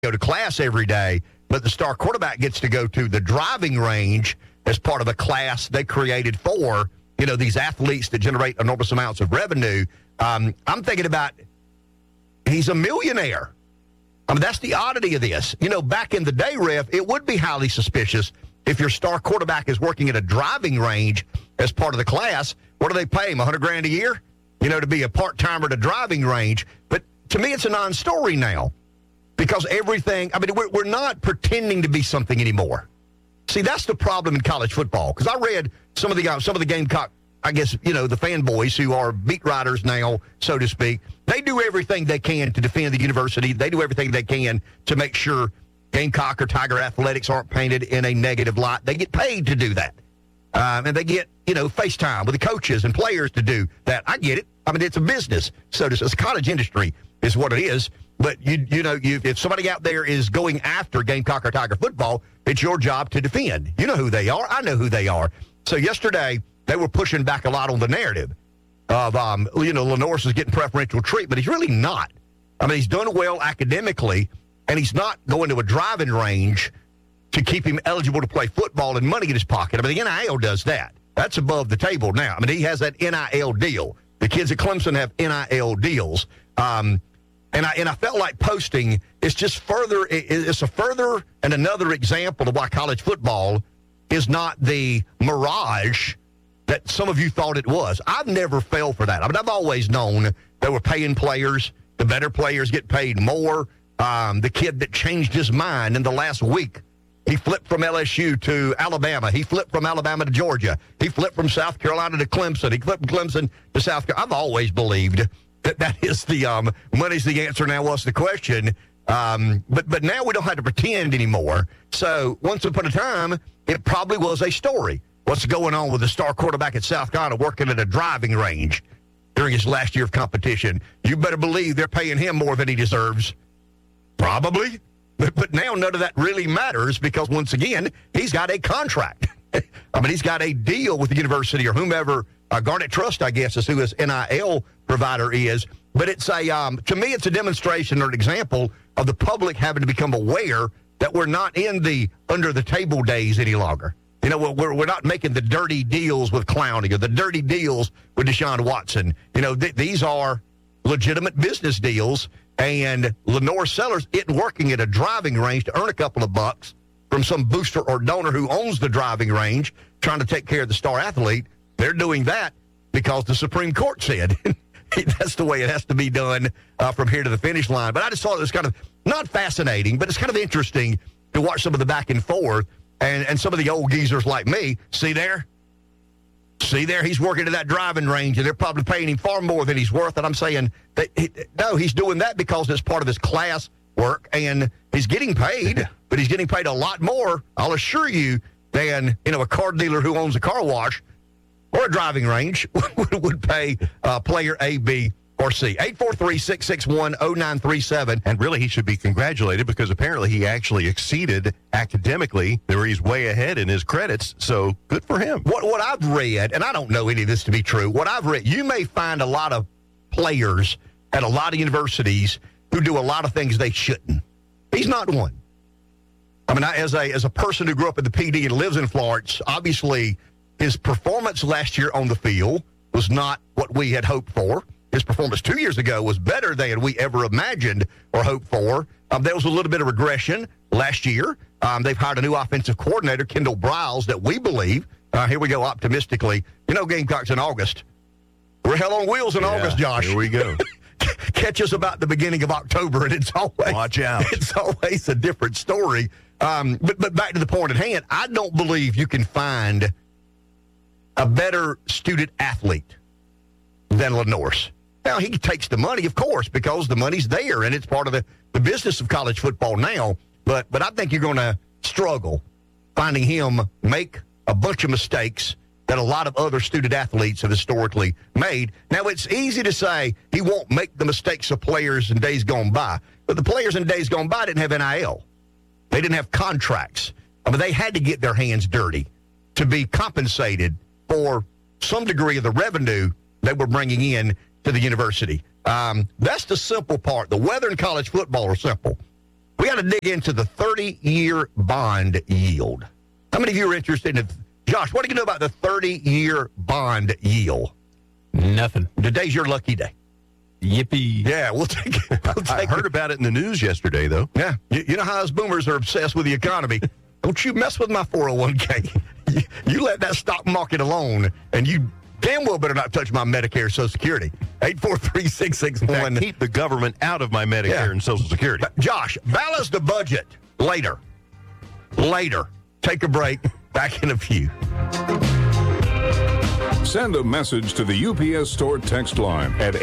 go to class every day, but the star quarterback gets to go to the driving range as part of a class they created for, these athletes that generate enormous amounts of revenue. I'm thinking about, he's a millionaire. I mean, that's the oddity of this. Back in the day, Ref, it would be highly suspicious if your star quarterback is working at a driving range as part of the class. What do they pay him, $100,000 a year? To be a part-timer at a driving range. But to me, it's a non-story now because we're not pretending to be something anymore. See, that's the problem in college football. Because I read some of the Gamecock, I guess, the fanboys who are beat writers now, so to speak. They do everything they can to defend the university. They do everything they can to make sure Gamecock or Tiger athletics aren't painted in a negative light. They get paid to do that. And they get, FaceTime with the coaches and players to do that. I get it. I mean, it's a business. So it's a college industry is what it is. But, if somebody out there is going after Gamecock or Tiger football, it's your job to defend. You know who they are. I know who they are. So yesterday, they were pushing back a lot on the narrative of, Lenorse is getting preferential treatment. He's really not. I mean, he's done well academically, and he's not going to a driving range to keep him eligible to play football and money in his pocket. I mean, the NIL does that. That's above the table now. I mean, he has that NIL deal. The kids at Clemson have NIL deals. And I felt like posting is just further. It's a further and another example of why college football is not the mirage that some of you thought it was. I've never fell for that. I mean, I've always known they were paying players. The better players get paid more. The kid that changed his mind in the last week, he flipped from LSU to Alabama. He flipped from Alabama to Georgia. He flipped from South Carolina to Clemson. He flipped from Clemson to South Carolina. I've always believed that is the money's the answer. Now, what's the question? But now we don't have to pretend anymore. So once upon a time, it probably was a story. What's going on with the star quarterback at South Carolina working at a driving range during his last year of competition? You better believe they're paying him more than he deserves. Probably. But now none of that really matters because, once again, he's got a contract. I mean, he's got a deal with the university or whomever. Garnet Trust, I guess, is who his NIL provider is. But it's to me, it's a demonstration or an example of the public having to become aware that we're not in the under-the-table days any longer. We're not making the dirty deals with Clowney or the dirty deals with Deshaun Watson. These are legitimate business deals. And Lenore Sellers isn't working at a driving range to earn a couple of bucks from some booster or donor who owns the driving range trying to take care of the star athlete. They're doing that because the Supreme Court said that's the way it has to be done from here to the finish line. But I just thought it was kind of not fascinating, but it's kind of interesting to watch some of the back and forth and some of the old geezers like me. See there, he's working at that driving range, and they're probably paying him far more than he's worth. And I'm saying, no, he's doing that because it's part of his class work, and he's getting paid, but he's getting paid a lot more, I'll assure you, than a car dealer who owns a car wash or a driving range would pay player A, B, or C. 843-661-0937. And really, he should be congratulated because apparently he actually exceeded academically. He's way ahead in his credits, so good for him. What I've read, and I don't know any of this to be true, what I've read, you may find a lot of players at a lot of universities who do a lot of things they shouldn't. He's not one. I mean, as a person who grew up in the PD and lives in Florence, obviously his performance last year on the field was not what we had hoped for. His performance 2 years ago was better than we ever imagined or hoped for. There was a little bit of regression last year. They've hired a new offensive coordinator, Kendall Briles, that we believe, here we go optimistically, Gamecocks in August. We're hell on wheels in August, Josh. Here we go. Catch us about the beginning of October, and it's always, watch out. It's always a different story. But back to the point at hand, I don't believe you can find a better student athlete than Lenorse. Now, he takes the money, of course, because the money's there, and it's part of the business of college football now. But I think you're going to struggle finding him make a bunch of mistakes that a lot of other student athletes have historically made. Now, it's easy to say he won't make the mistakes of players in days gone by, but the players in days gone by didn't have NIL. They didn't have contracts. I mean, they had to get their hands dirty to be compensated for some degree of the revenue they were bringing in to the university. That's the simple part. The weather in college football are simple. We got to dig into the 30-year bond yield. How many of you are interested in it? Josh, what do you know about the 30-year bond yield? Nothing. Today's your lucky day. Yippee. Yeah, we'll take it. I heard about it in the news yesterday, though. Yeah, you know how us boomers are obsessed with the economy. Don't you mess with my 401k. You let that stock market alone, and you damn well better not touch my Medicare, Social Security. 843-661. Keep the government out of my Medicare and Social Security. Josh, balance the budget later. Take a break. Back in a few. Send a message to the UPS Store text line at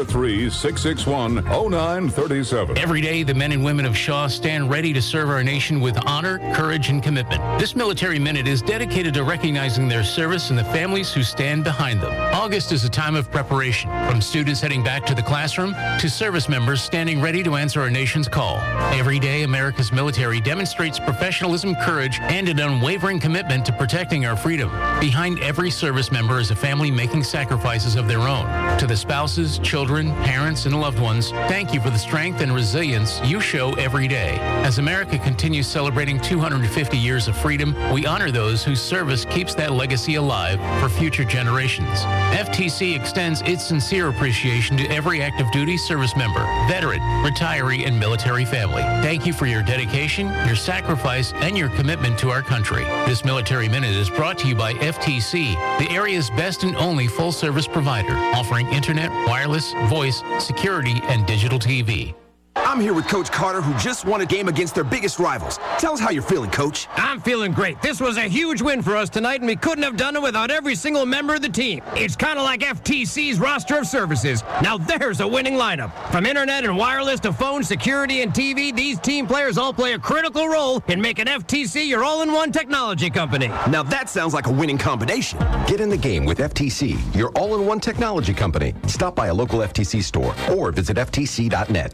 843-661-0937. Every day, the men and women of Shaw stand ready to serve our nation with honor, courage, and commitment. This Military Minute is dedicated to recognizing their service and the families who stand behind them. August is a time of preparation, from students heading back to the classroom to service members standing ready to answer our nation's call. Every day, America's military demonstrates professionalism, courage, and an unwavering commitment to protecting our freedom. Behind every service member is a family making sacrifices of their own. To the spouses, children, parents, and loved ones, thank you for the strength and resilience you show every day. As America continues celebrating 250 years of freedom, we honor those whose service keeps that legacy alive for future generations. FTC extends its sincere appreciation to every active duty service member, veteran, retiree, and military family. Thank you for your dedication, your sacrifice, and your commitment to our country. This Military Minute is brought to you by FTC, the area's best and only full-service provider, offering internet, wireless, voice, security, and digital TV. I'm here with Coach Carter, who just won a game against their biggest rivals. Tell us how you're feeling, Coach. I'm feeling great. This was a huge win for us tonight, and we couldn't have done it without every single member of the team. It's kind of like FTC's roster of services. Now there's a winning lineup. From internet and wireless to phone, security, and TV, these team players all play a critical role in making FTC your all-in-one technology company. Now that sounds like a winning combination. Get in the game with FTC, your all-in-one technology company. Stop by a local FTC store or visit ftc.net.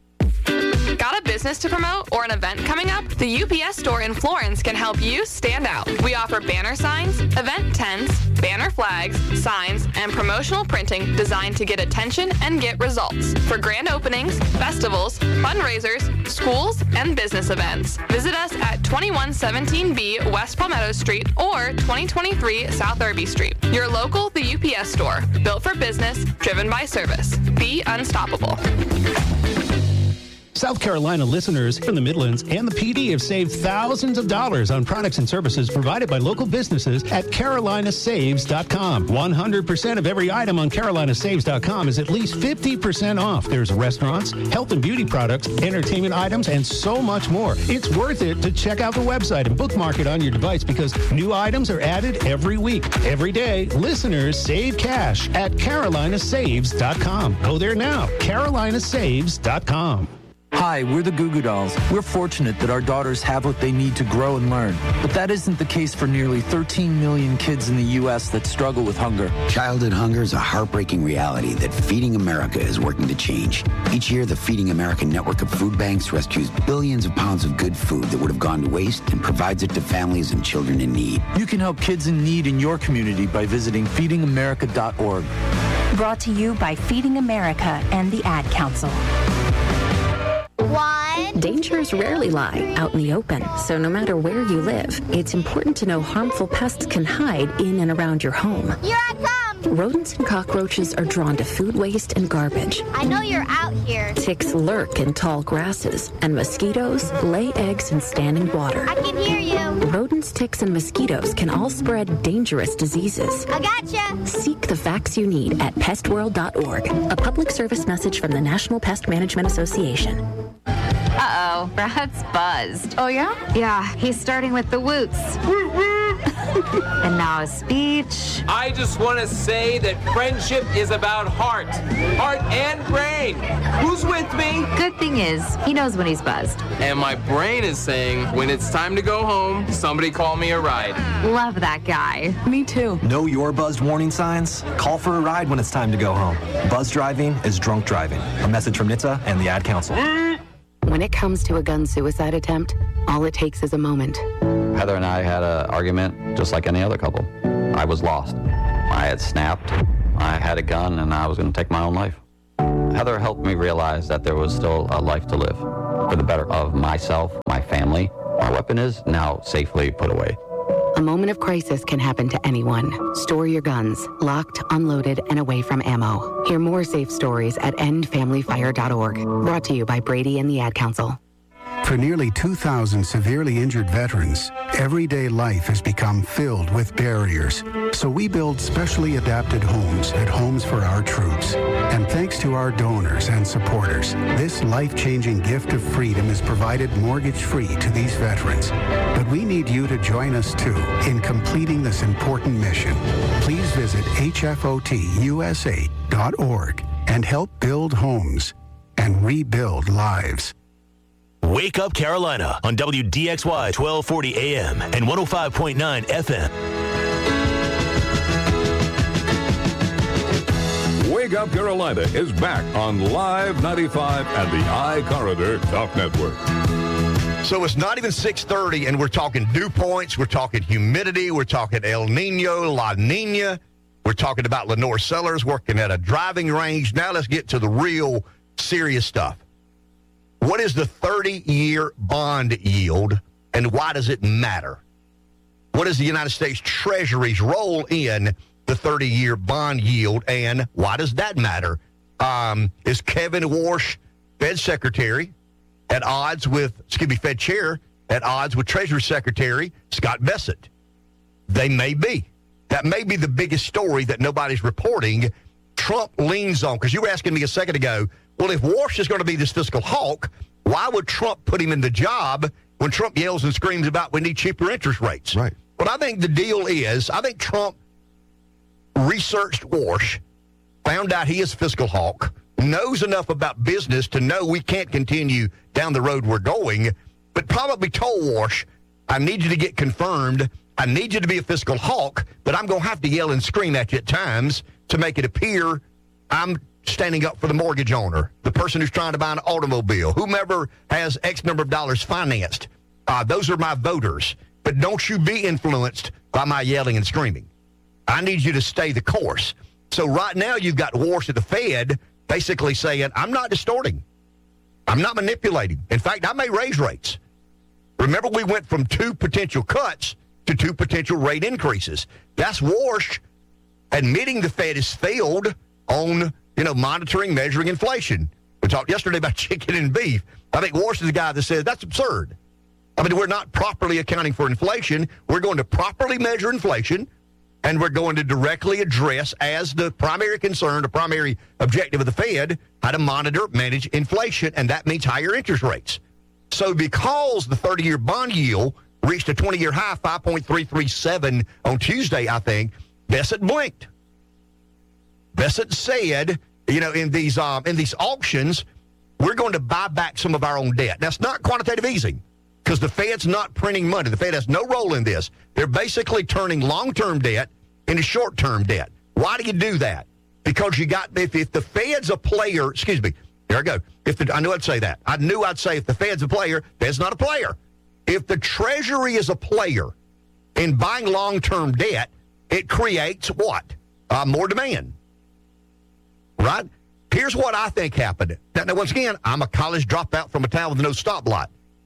Got a business to promote or an event coming up? The UPS Store in Florence can help you stand out. We offer banner signs, event tents, banner flags, signs, and promotional printing designed to get attention and get results for grand openings, festivals, fundraisers, schools, and business events. Visit us at 2117B West Palmetto Street or 2023 South Irby Street. Your local, the UPS Store. Built for business, driven by service. Be unstoppable. South Carolina listeners from the Midlands and the PD have saved thousands of dollars on products and services provided by local businesses at carolinasaves.com. 100% of every item on carolinasaves.com is at least 50% off. There's restaurants, health and beauty products, entertainment items, and so much more. It's worth it to check out the website and bookmark it on your device because new items are added every week. Every day, listeners save cash at carolinasaves.com. Go there now, carolinasaves.com. Hi, we're the Goo Goo Dolls. We're fortunate that our daughters have what they need to grow and learn. But that isn't the case for nearly 13 million kids in the U.S. that struggle with hunger. Childhood hunger is a heartbreaking reality that Feeding America is working to change. Each year, the Feeding America network of food banks rescues billions of pounds of good food that would have gone to waste and provides it to families and children in need. You can help kids in need in your community by visiting feedingamerica.org. Brought to you by Feeding America and the Ad Council. Dangers rarely lie out in the open, so no matter where you live, it's important to know harmful pests can hide in and around your home. Here I come! Rodents and cockroaches are drawn to food waste and garbage. I know you're out here. Ticks lurk in tall grasses, and mosquitoes lay eggs in standing water. I can hear you. Rodents, ticks, and mosquitoes can all spread dangerous diseases. I gotcha. Seek the facts you need at pestworld.org. A public service message from the National Pest Management Association. Uh-oh, Brad's buzzed. Oh, yeah? Yeah, he's starting with the woots. And now a speech. I just want to say that friendship is about heart and brain. Who's with me? Good thing is, he knows when he's buzzed. And my brain is saying, when it's time to go home, somebody call me a ride. Love that guy. Me too. Know your buzzed warning signs? Call for a ride when it's time to go home. Buzz driving is drunk driving. A message from NHTSA and the Ad Council. When it comes to a gun suicide attempt, all it takes is a moment. Heather and I had an argument just like any other couple. I was lost. I had snapped. I had a gun and I was going to take my own life. Heather helped me realize that there was still a life to live. for the better of myself, my family. My weapon is now safely put away. A moment of crisis can happen to anyone. Store your guns, locked, unloaded, and away from ammo. Hear more safe stories at endfamilyfire.org. Brought to you by Brady and the Ad Council. For nearly 2,000 severely injured veterans, everyday life has become filled with barriers. So we build specially adapted homes at Homes for Our Troops. And thanks to our donors and supporters, this life-changing gift of freedom is provided mortgage-free to these veterans. But we need you to join us, too, in completing this important mission. Please visit hfotusa.org and help build homes and rebuild lives. Wake Up Carolina on WDXY 1240 AM and 105.9 FM. Wake Up Carolina is back on Live 95 and the iCorridor Talk Network. So it's not even 6:30, and we're talking dew points, we're talking humidity, we're talking El Nino, La Nina, we're talking about Lenore Sellers working at a driving range. Now let's get to the real serious stuff. What is the 30-year bond yield, and why does it matter? What is the United States Treasury's role in the 30-year bond yield, and why does that matter? Is Kevin Warsh, Fed Secretary, at odds with, Fed Chair, at odds with Treasury Secretary Scott Bessent? They may be. That may be the biggest story that nobody's reporting. Trump leans on, because you were asking me a second ago, well, if Warsh is going to be this fiscal hawk, why would Trump put him in the job when Trump yells and screams about we need cheaper interest rates? Right. But I think the deal is, I think Trump researched Warsh, found out he is a fiscal hawk, knows enough about business to know we can't continue down the road we're going, but probably told Warsh, I need you to get confirmed. I need you to be a fiscal hawk, but I'm going to have to yell and scream at you at times to make it appear I'm standing up for the mortgage owner, the person who's trying to buy an automobile, whomever has X number of dollars financed. Those are my voters. But don't you be influenced by my yelling and screaming. I need you to stay the course. So right now you've got Warsh at the Fed basically saying, I'm not distorting. I'm not manipulating. In fact, I may raise rates. Remember, we went from 2 potential cuts to 2 potential rate increases. That's Warsh admitting the Fed has failed on monitoring, measuring inflation. We talked yesterday about chicken and beef. I think Warsh is the guy that says that's absurd. I mean, we're not properly accounting for inflation. We're going to properly measure inflation, and we're going to directly address, as the primary concern, the primary objective of the Fed, how to monitor, manage inflation, and that means higher interest rates. So because the 30-year bond yield reached a 20-year high, 5.337 on Tuesday, I think, Bessent blinked. Bessent said, in these auctions, we're going to buy back some of our own debt. That's not quantitative easing, because the Fed's not printing money. The Fed has no role in this. They're basically turning long-term debt into short-term debt. Why do you do that? Because if the Fed's a player, here I go. I knew I'd say that. I knew I'd say if the Fed's a player, Fed's not a player. If the Treasury is a player in buying long-term debt, it creates what? More demand. Right? Here's what I think happened. Now, once again, I'm a college dropout from a town with no stoplight.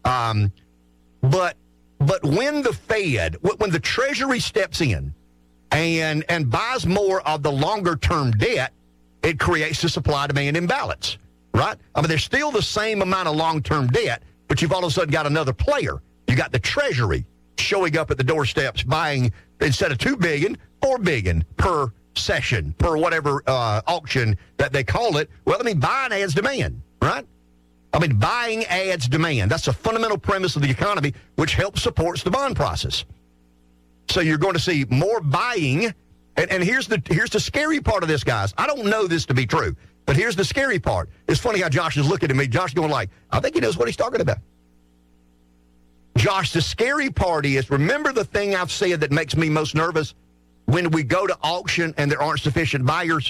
But when the Fed, when the Treasury steps in and buys more of the longer-term debt, it creates a supply-demand imbalance, right? I mean, there's still the same amount of long-term debt, but you've all of a sudden got another player. You got the Treasury showing up at the doorsteps buying, instead of $2 billion, $4 billion per session, per whatever auction that they call it. Well, I mean, buying adds demand, right? I mean, buying adds demand. That's a fundamental premise of the economy, which helps supports the bond process. So you're going to see more buying, and here's the scary part of this, guys. I don't know this to be true, but here's the scary part. It's funny how Josh is looking at me. Josh going like, I think he knows what he's talking about. Josh, the scary part is, remember the thing I've said that makes me most nervous? When we go to auction and there aren't sufficient buyers?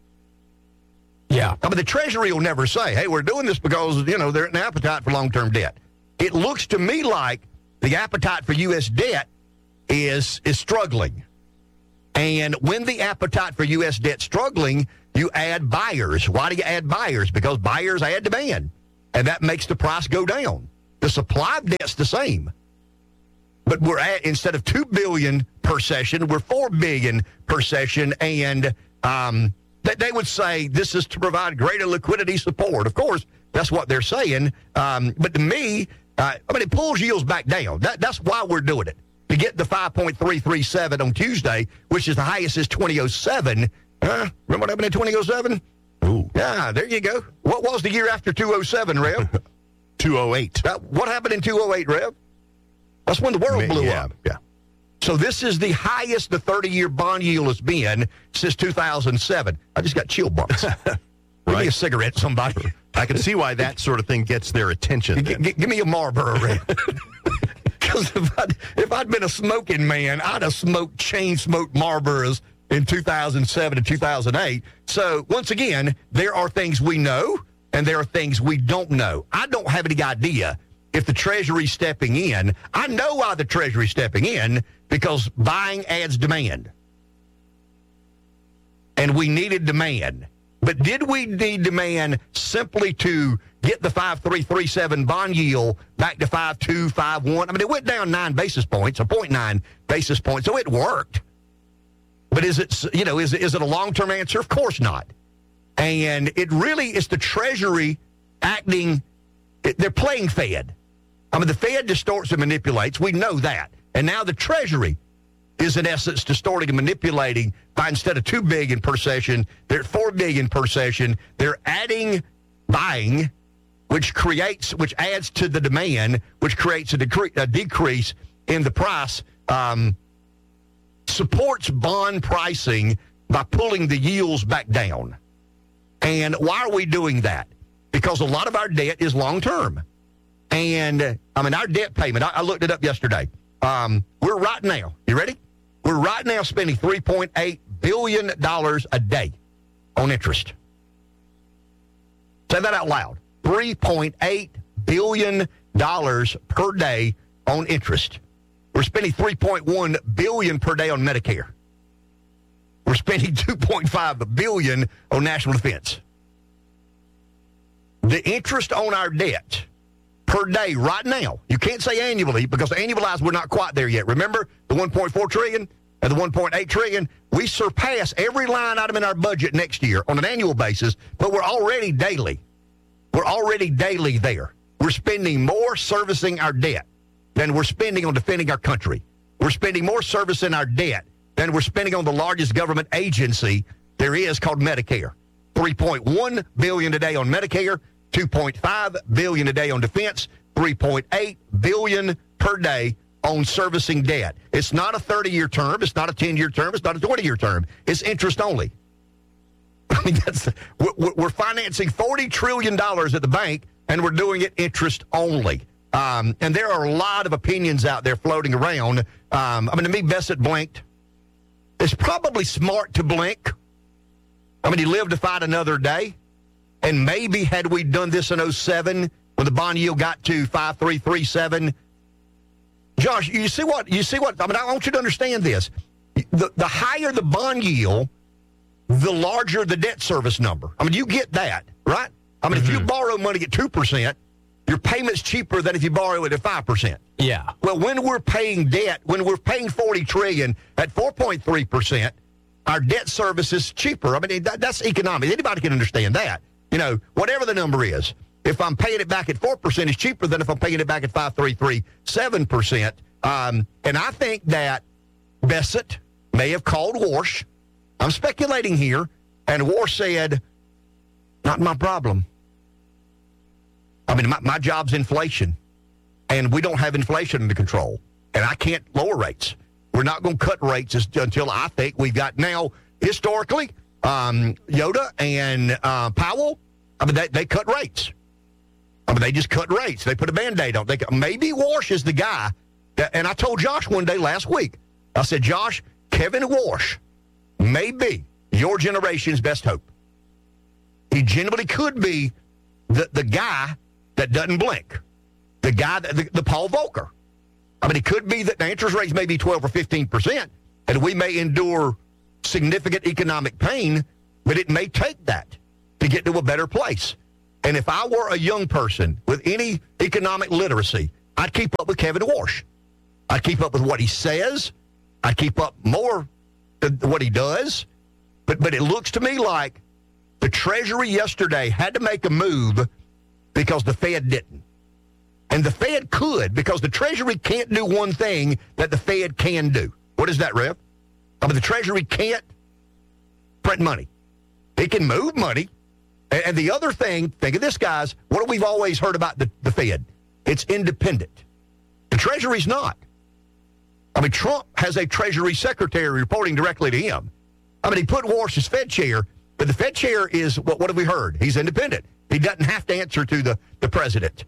Yeah. I mean, the Treasury will never say, hey, we're doing this because, they're an appetite for long-term debt. It looks to me like the appetite for U.S. debt is struggling. And when the appetite for U.S. debt struggling, you add buyers. Why do you add buyers? Because buyers add demand. and that makes the price go down. The supply of debt's the same. But we're at, instead of $2 billion per session, we're $4 billion per session, and they would say this is to provide greater liquidity support. Of course, that's what they're saying. But to me, it pulls yields back down. That's why we're doing it. To get the 5.337 on Tuesday, which is the highest since 2007. Remember what happened in 2007? Ooh. Yeah, there you go. What was the year after 2007, Rev? 208. What happened in 208, Rev? That's when the world blew up. Yeah. So this is the highest the 30-year bond yield has been since 2007. I just got chill bumps. Give me a cigarette, somebody. I can see why that sort of thing gets their attention. Give me a Marlboro, Rev. Because if I'd been a smoking man, I'd have chain-smoked Marlboros in 2007 and 2008. So, once again, there are things we know, and there are things we don't know. I don't have any idea if the Treasury's stepping in. I know why the Treasury's stepping in, because buying adds demand. And we needed demand. But did we need demand simply to get the 5.337 bond yield back to 5.2, 5.1? It went down 9 basis points, 0.9 basis points, so it worked. But is it a long-term answer? Of course not. And it really is the Treasury acting. They're playing Fed. The Fed distorts and manipulates. We know that. And now the Treasury is in essence distorting and manipulating by, instead of $2 billion per session, they're at $4 billion per session. They're adding buying, which adds to the demand, which creates a decrease in the price, supports bond pricing by pulling the yields back down. And why are we doing that? Because a lot of our debt is long-term. And, our debt payment, I looked it up yesterday. We're right now, you ready? We're right now spending $3.8 billion a day on interest. Say that out loud. $3.8 billion per day on interest. We're spending $3.1 billion per day on Medicare. We're spending $2.5 billion on national defense. The interest on our debt per day right now, you can't say annually, because annualized we're not quite there yet. Remember the $1.4 trillion and the $1.8 trillion? We surpass every line item in our budget next year on an annual basis, but we're already daily. We're already daily there. We're spending more servicing our debt than we're spending on defending our country. We're spending more servicing our debt than we're spending on the largest government agency there is, called Medicare. $3.1 billion a day on Medicare, $2.5 billion a day on defense, $3.8 billion per day on servicing debt. It's not a 30-year term. It's not a 10-year term. It's not a 20-year term. It's interest only. We're financing $40 trillion at the bank, and we're doing it interest only. And there are a lot of opinions out there floating around. To me, Bassett blinked. It's probably smart to blink. He lived to fight another day. And maybe had we done this in 2007, when the bond yield got to 5.337, Josh, you see what? I want you to understand this. The higher the bond yield, the larger the debt service number. You get that, right? If you borrow money at 2%, your payment's cheaper than if you borrow it at 5%. Yeah. Well, when we're paying debt, when we're paying $40 trillion at 4.3%, our debt service is cheaper. That's economic. Anybody can understand that. Whatever the number is, if I'm paying it back at 4%, it's cheaper than if I'm paying it back at 5.337%. And I think that Bassett may have called Warsh. I'm speculating here, and Warsh said, "Not my problem. My job's inflation, and we don't have inflation under control, and I can't lower rates. We're not going to cut rates until I think we've got now, historically, Yoda and Powell, they cut rates. They just cut rates. They put a Band-Aid on. Maybe Warsh is the guy. And I told Josh one day last week, I said, Josh, Kevin Warsh may be your generation's best hope. He genuinely could be the guy that doesn't blink, the guy, the Paul Volcker. It could be that the interest rates may be 12 or 15%, and we may endure significant economic pain, but it may take that to get to a better place. And if I were a young person with any economic literacy, I'd keep up with Kevin Warsh. I'd keep up with what he says. I'd keep up more than what he does. But it looks to me like the Treasury yesterday had to make a move because the Fed didn't. And the Fed could, because the Treasury can't do one thing that the Fed can do. What is that, Rev? The Treasury can't print money. It can move money. And the other thing, think of this, guys, what we've always heard about the Fed. It's independent. The Treasury's not. Trump has a Treasury secretary reporting directly to him. He put Warsh as Fed chair, but the Fed chair is, what have we heard? He's independent. He doesn't have to answer to the president.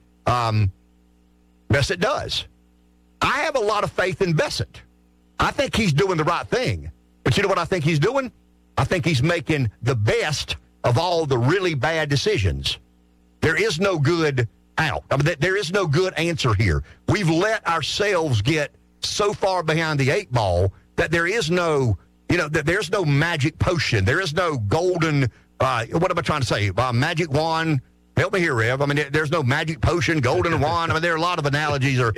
Bessent does. I have a lot of faith in Bessent. I think he's doing the right thing. But you know what I think he's doing? I think he's making the best of all the really bad decisions. There is no good out. There is no good answer here. We've let ourselves get so far behind the eight ball that there is no, that there's no magic potion. There is no golden, what am I trying to say? Magic wand. Help me here, Rev. There's no magic potion, golden wand. There are a lot of analogies or,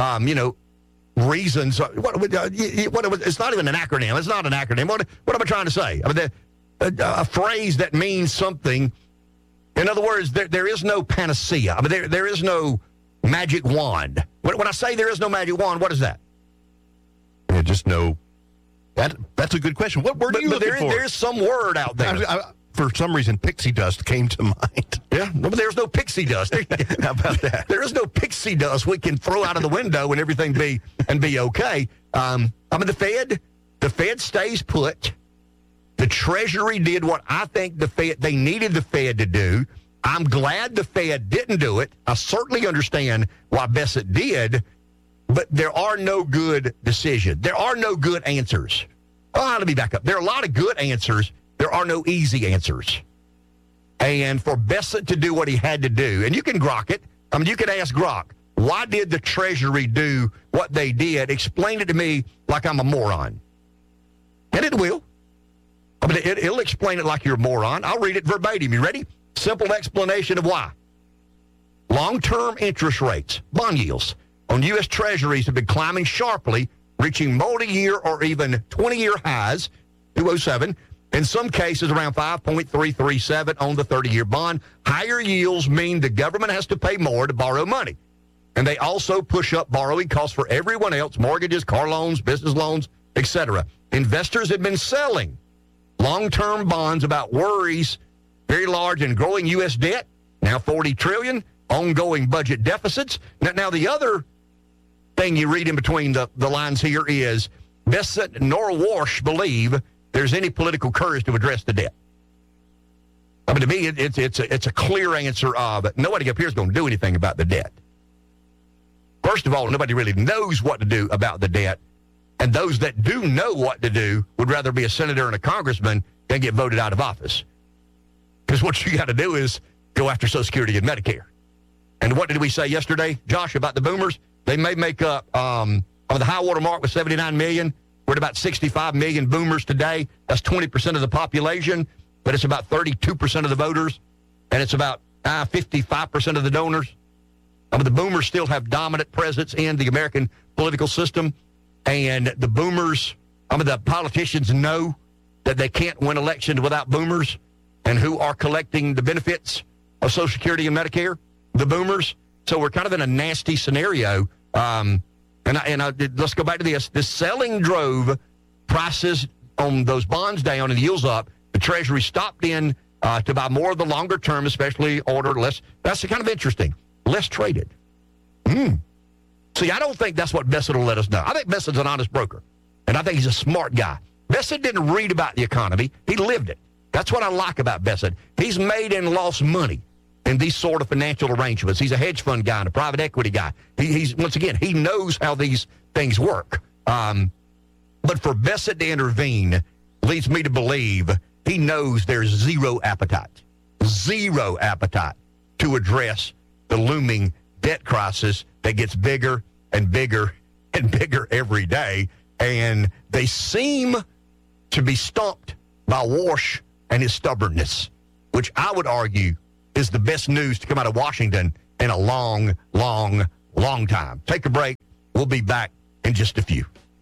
reasons. It's not even an acronym. It's not an acronym. What am I trying to say? A phrase that means something. In other words, there is no panacea. There is no magic wand. When I say there is no magic wand, what is that? Yeah, just no. That's a good question. What word are you looking for? There's some word out there. For some reason, pixie dust came to mind. Yeah, but there's no pixie dust. How about that? There is no pixie dust we can throw out of the window and everything be okay. The Fed stays put. The Treasury did what I think they needed the Fed to do. I'm glad the Fed didn't do it. I certainly understand why Bessent did, but there are no good decisions. There are no good answers. Let me back up. There are a lot of good answers. There are no easy answers. And for Bessent to do what he had to do, and you can grok it. You can ask Grok, why did the Treasury do what they did? Explain it to me like I'm a moron. And it will. It'll explain it like you're a moron. I'll read it verbatim. You ready? Simple explanation of why. Long-term interest rates, bond yields, on U.S. Treasuries have been climbing sharply, reaching multi-year or even 20-year highs, 207. In some cases, around 5.337 on the 30-year bond. Higher yields mean the government has to pay more to borrow money. And they also push up borrowing costs for everyone else, mortgages, car loans, business loans, etc. Investors have been selling long-term bonds about worries, very large and growing U.S. debt, now $40 trillion, ongoing budget deficits. Now the other thing you read in between the lines here is Bessent nor Warsh believe there's any political courage to address the debt. To me, it's a clear answer of nobody up here is going to do anything about the debt. First of all, nobody really knows what to do about the debt. And those that do know what to do would rather be a senator and a congressman than get voted out of office. Because what you got to do is go after Social Security and Medicare. And what did we say yesterday, Josh, about the boomers? They may make up, the high water mark was 79 million. We're at about 65 million boomers today. That's 20% of the population, but it's about 32% of the voters, and it's about 55% of the donors. The boomers still have dominant presence in the American political system, and the boomers, the politicians know that they can't win elections without boomers, and who are collecting the benefits of Social Security and Medicare? The boomers. So we're kind of in a nasty scenario. Let's go back to this. The selling drove prices on those bonds down and the yields up. The Treasury stopped in to buy more of the longer term, especially order less. That's kind of interesting. Less traded. See, I don't think that's what Bessent will let us know. I think Bessent's an honest broker, and I think he's a smart guy. Bessent didn't read about the economy. He lived it. That's what I like about Bessent. He's made and lost money in these sort of financial arrangements. He's a hedge fund guy and a private equity guy. He's once again, he knows how these things work. But for Bessent to intervene leads me to believe he knows there's zero appetite to address the looming debt crisis that gets bigger and bigger and bigger every day. And they seem to be stumped by Warsh and his stubbornness, which I would argue is the best news to come out of Washington in a long, long, long time. Take a break. We'll be back in just a few.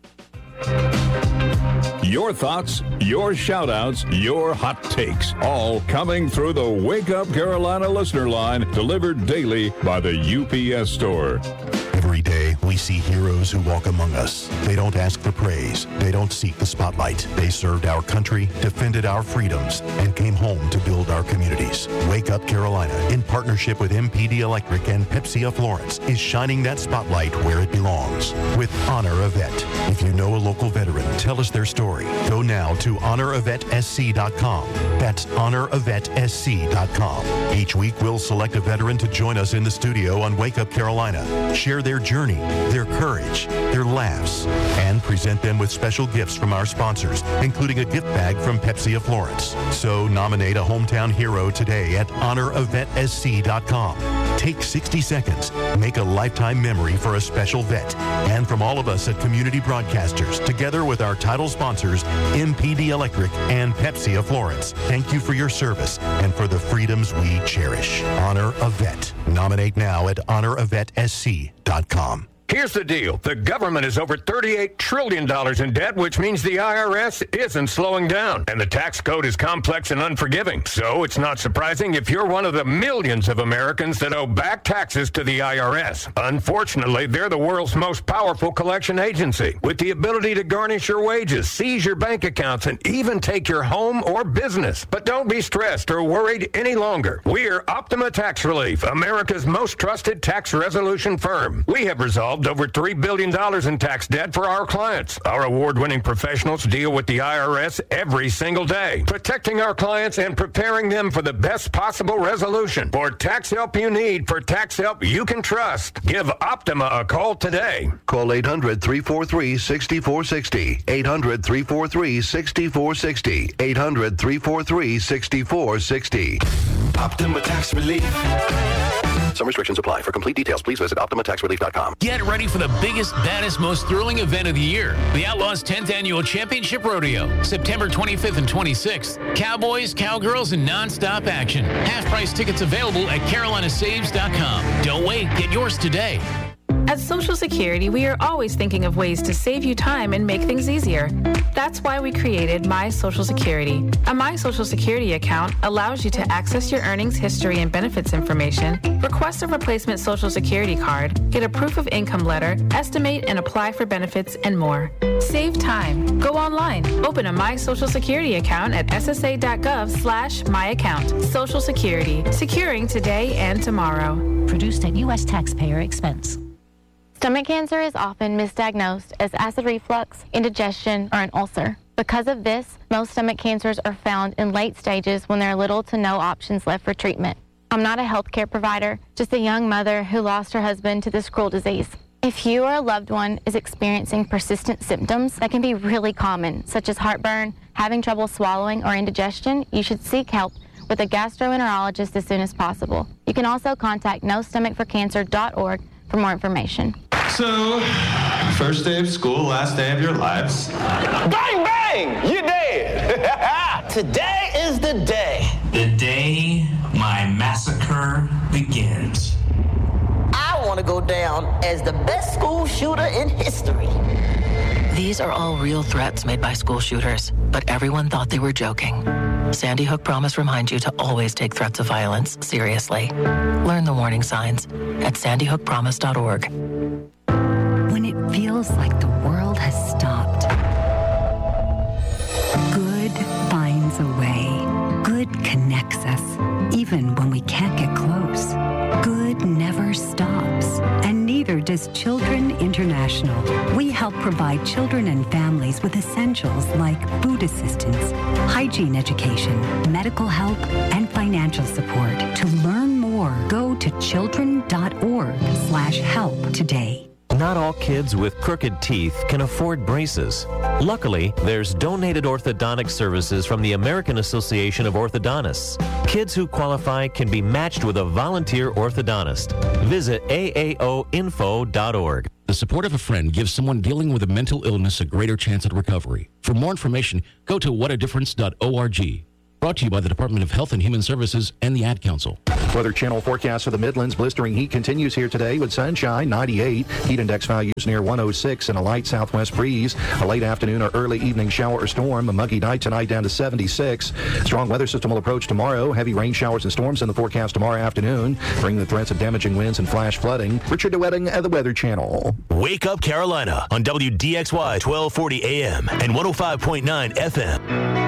Your thoughts, your shout-outs, your hot takes, all coming through the Wake Up Carolina listener line, delivered daily by the UPS Store. Every day, we see heroes who walk among us. They don't ask for praise. They don't seek the spotlight. They served our country, defended our freedoms, and came home to build our communities. Wake Up Carolina, in partnership with MPD Electric and Pepsi of Florence, is shining that spotlight where it belongs with Honor a Vet. If you know a local veteran, tell us their story. Go now to honoravetsc.com. That's honoravetsc.com. Each week, we'll select a veteran to join us in the studio on Wake Up Carolina. Share their journey, their courage, their laughs, and present them with special gifts from our sponsors, including a gift bag from Pepsi of Florence. So nominate a hometown hero today at honoravetsc.com. Take 60 seconds. Make a lifetime memory for a special vet. And from all of us at Community Broadcasters, together with our title sponsors, MPD Electric and Pepsi of Florence, thank you for your service and for the freedoms we cherish. Honor a Vet. Nominate now at honoravetsc.com. Here's the deal. The government is over $38 trillion in debt, which means the IRS isn't slowing down. And the tax code is complex and unforgiving. So it's not surprising if you're one of the millions of Americans that owe back taxes to the IRS. Unfortunately, they're the world's most powerful collection agency, with the ability to garnish your wages, seize your bank accounts, and even take your home or business. But don't be stressed or worried any longer. We're Optima Tax Relief, America's most trusted tax resolution firm. We have resolved over $3 billion in tax debt for our clients. Our award-winning professionals deal with the IRS every single day, protecting our clients and preparing them for the best possible resolution. For tax help you need, for tax help you can trust, give Optima a call today. Call 800-343-6460. 800-343-6460. 800-343-6460. Optima Tax Relief. Some restrictions apply. For complete details, please visit OptimaTaxRelief.com. Get ready for the biggest, baddest, most thrilling event of the year. The Outlaws 10th Annual Championship Rodeo. September 25th and 26th. Cowboys, cowgirls, and non-stop action. Half-price tickets available at CarolinaSaves.com. Don't wait. Get yours today. At Social Security, we are always thinking of ways to save you time and make things easier. That's why we created My Social Security. A My Social Security account allows you to access your earnings history and benefits information, request a replacement Social Security card, get a proof of income letter, estimate and apply for benefits, and more. Save time. Go online. Open a My Social Security account at ssa.gov/myaccount. Social Security. Securing today and tomorrow. Produced at U.S. taxpayer expense. Stomach cancer is often misdiagnosed as acid reflux, indigestion, or an ulcer. Because of this, most stomach cancers are found in late stages when there are little to no options left for treatment. I'm not a healthcare provider, just a young mother who lost her husband to this cruel disease. If you or a loved one is experiencing persistent symptoms that can be really common, such as heartburn, having trouble swallowing, or indigestion, you should seek help with a gastroenterologist as soon as possible. You can also contact NoStomachForCancer.org for more information. So, first day of school, last day of your lives. Bang, bang! You're dead! Today is the day. The day my massacre begins. I want to go down as the best school shooter in history. These are all real threats made by school shooters, but everyone thought they were joking. Sandy Hook Promise reminds you to always take threats of violence seriously. Learn the warning signs at sandyhookpromise.org. When it feels like the world has stopped, good finds a way. Good connects us, even when we can't get close. Good never stops, and neither does Children International. We help provide children and families with essentials like food assistance, hygiene education, medical help, and financial support. To learn more, go to children.org/help today. Not all kids with crooked teeth can afford braces. Luckily, there's donated orthodontic services from the American Association of Orthodontists. Kids who qualify can be matched with a volunteer orthodontist. Visit aaoinfo.org. The support of a friend gives someone dealing with a mental illness a greater chance at recovery. For more information, go to whatadifference.org. Brought to you by the Department of Health and Human Services and the Ad Council. Weather Channel forecast for the Midlands. Blistering heat continues here today with sunshine, 98. Heat index values near 106 and a light southwest breeze. A late afternoon or early evening shower or storm. A muggy night tonight down to 76. Strong weather system will approach tomorrow. Heavy rain showers and storms in the forecast tomorrow afternoon. Bring the threats of damaging winds and flash flooding. Richard DeWetting at the Weather Channel. Wake Up Carolina on WDXY 1240 AM and 105.9 FM.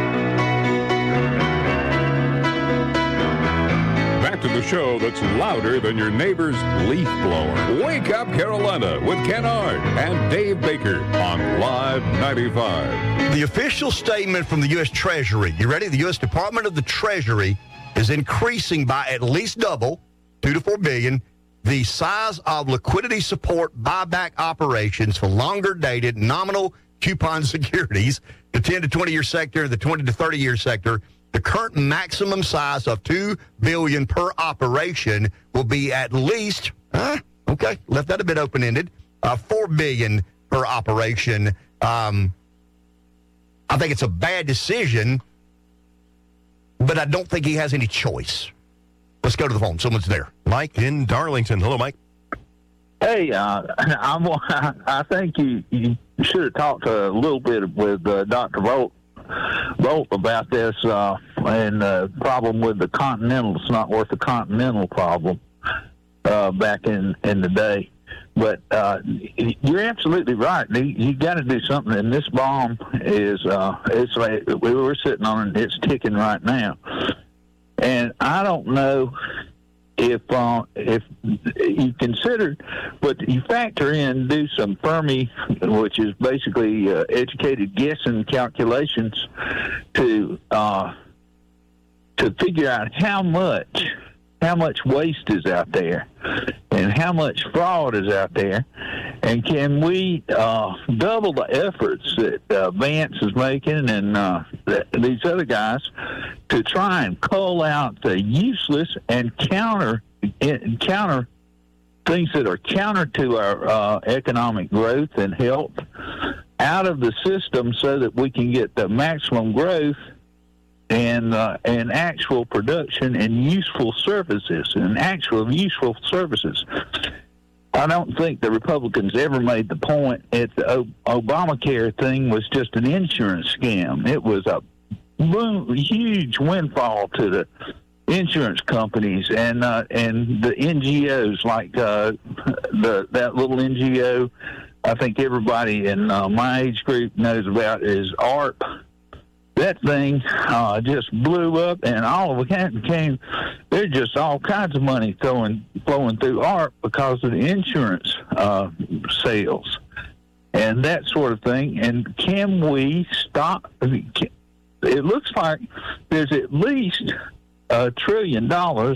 Back to the show that's louder than your neighbor's leaf blower. Wake Up Carolina with Ken Ard and Dave Baker on Live 95. The official statement from the U.S. Treasury. You ready? The U.S. Department of the Treasury is increasing by at least double, $2 to $4 billion, the size of liquidity support buyback operations for longer-dated nominal coupon securities, the 10 to 20-year sector, the 20 to 30-year sector. The current maximum size of $2 billion per operation will be at least, left that a bit open-ended, $4 billion per operation. I think it's a bad decision, but I don't think he has any choice. Let's go to the phone. Someone's there. Mike in Darlington. Hello, Mike. Hey, I think you should have talked a little bit with Dr. Volt about this and the problem with the Continental. It's not worth the Continental problem back in the day. But you're absolutely right. You got to do something. And this bomb is it's like we're sitting on it. It's ticking right now. And I don't know if you consider, but you factor in, do some Fermi, which is basically educated guessing calculations to figure out how much waste is out there and how much fraud is out there, and can we double the efforts that Vance is making and these other guys to try and cull out the useless and counter things that are counter to our economic growth and health out of the system, so that we can get the maximum growth and actual production and useful services. I don't think the Republicans ever made the point that the Obamacare thing was just an insurance scam. It was a huge windfall to the insurance companies and the NGOs, like that little NGO I think everybody in my age group knows about is ARP. That thing just blew up, and all of it came. There's just all kinds of money flowing through ARP because of the insurance sales and that sort of thing. And can we stop? It looks like there's at least $1 trillion,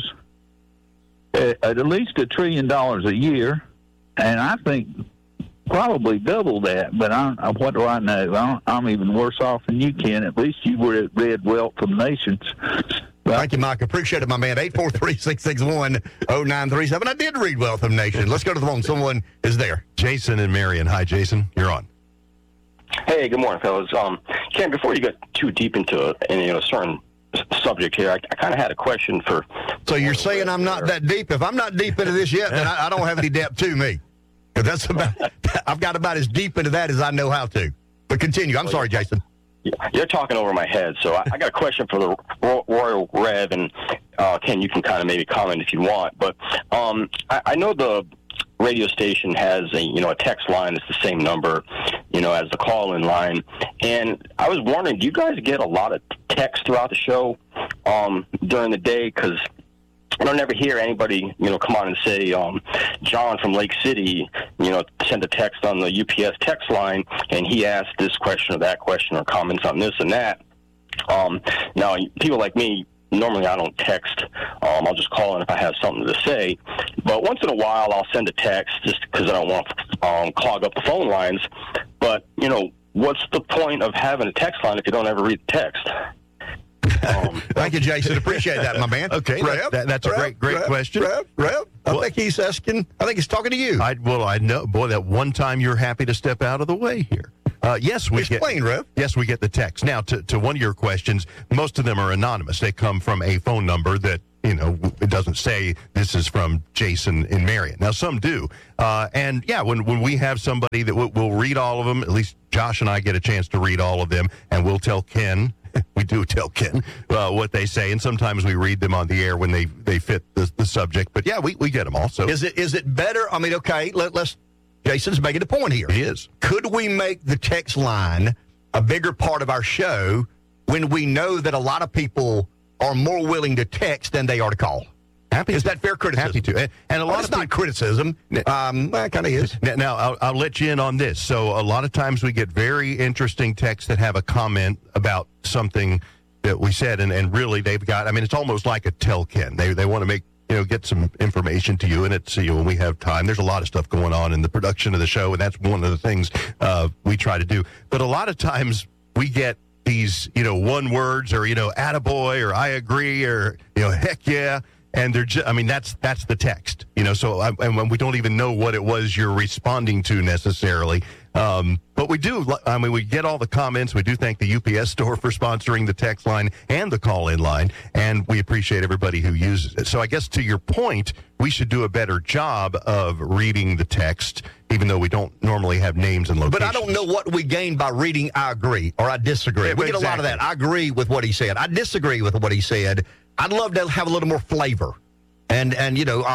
at least $1 trillion a year, and I think probably double that, but what do I know? I'm even worse off than you can. At least you read Wealth of Nations. Thank you, Mike. Appreciate it, my man. 843-661-0937. I did read Wealth of Nations. Let's go to the phone. Someone is there. Jason and Marion. Hi, Jason. You're on. Hey, good morning, fellas. Ken, before you get too deep into a certain subject here, I kind of had a question for... So you're saying I'm not that deep? If I'm not deep into this yet, then I don't have any depth to me. That's about. I've got about as deep into that as I know how to. But continue. I'm sorry, Jason. You're talking over my head, so I got a question for the Royal Rev, and Ken, you can kind of maybe comment if you want. But I know the radio station has a text line that's the same number, as the call-in line, and I was wondering, do you guys get a lot of text throughout the show during the day? Because I don't ever hear anybody, come on and say, John from Lake City, sent a text on the UPS text line, and he asked this question or that question or comments on this and that. Now, people like me, normally I don't text. I'll just call in if I have something to say. But once in a while, I'll send a text just because I don't want to clog up the phone lines. But, what's the point of having a text line if you don't ever read the text? Thank you, Jason. Appreciate that, my man. Okay, that's a great question. I think he's asking. I think he's talking to you. I know, boy. That one time you're happy to step out of the way here. Yes, we Explain, Rev. Yes, we get the text. Now, to one of your questions, most of them are anonymous. They come from a phone number that, it doesn't say this is from Jason in Marion. Now, some do. And, yeah, when we have somebody that we'll read all of them, at least Josh and I get a chance to read all of them, and we'll tell Ken, we do tell Ken what they say, and sometimes we read them on the air when they fit the subject. But, yeah, we get them all. So. Is it better? I mean, okay, let's Jason's making a point here. He is. Could we make the text line a bigger part of our show when we know that a lot of people are more willing to text than they are to call? Is that fair criticism? Happy to. And a lot of not criticism. That kind of is. Now, I'll let you in on this. So a lot of times we get very interesting texts that have a comment about something that we said, and really they've got, I mean, it's almost like a tell Ken. They want to make, get some information to you, and it's, when we have time. There's a lot of stuff going on in the production of the show, and that's one of the things we try to do. But a lot of times we get these, one words or, attaboy or I agree or, heck yeah. And they're just, I mean, that's the text, so and when we don't even know what it was you're responding to necessarily. But we do, we get all the comments. We do thank the UPS store for sponsoring the text line and the call-in line, and we appreciate everybody who uses it. So I guess to your point, we should do a better job of reading the text, even though we don't normally have names and locations. But I don't know what we gain by reading I agree or I disagree. Yeah, we get a lot of that. I agree with what he said. I disagree with what he said. I'd love to have a little more flavor. And I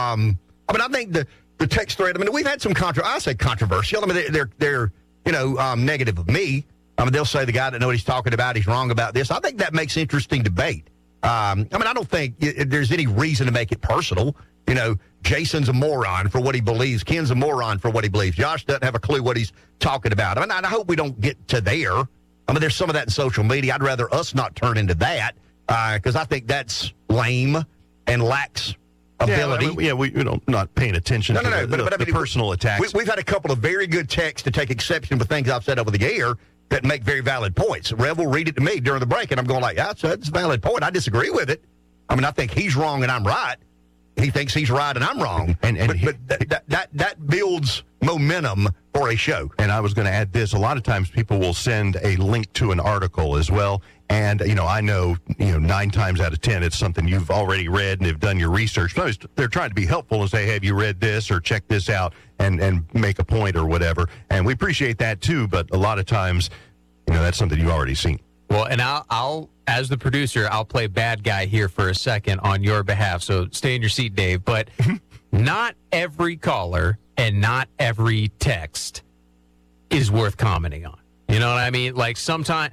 think the text thread, we've had some controversial. They're negative of me. They'll say the guy that knows what he's talking about, he's wrong about this. I think that makes interesting debate. I don't think there's any reason to make it personal. Jason's a moron for what he believes. Ken's a moron for what he believes. Josh doesn't have a clue what he's talking about. I hope we don't get to there. There's some of that in social media. I'd rather us not turn into that because I think that's lame and lacks ability. We not paying attention to the personal attacks. We've had a couple of very good texts to take exception with things I've said over the air that make very valid points. Rev will read it to me during the break, and I'm going like, that's a valid point. I disagree with it. I think he's wrong and I'm right. He thinks he's right and I'm wrong. But that builds momentum for a show. And I was going to add this. A lot of times people will send a link to an article as well. And, I know, 9 times out of 10, it's something you've already read and have done your research. But they're trying to be helpful and say, hey, have you read this or check this out and make a point or whatever. And we appreciate that, too. But a lot of times, that's something you've already seen. Well, and I'll as the producer, I'll play bad guy here for a second on your behalf. So stay in your seat, Dave. But not every caller and not every text is worth commenting on. You know what I mean? Like sometimes,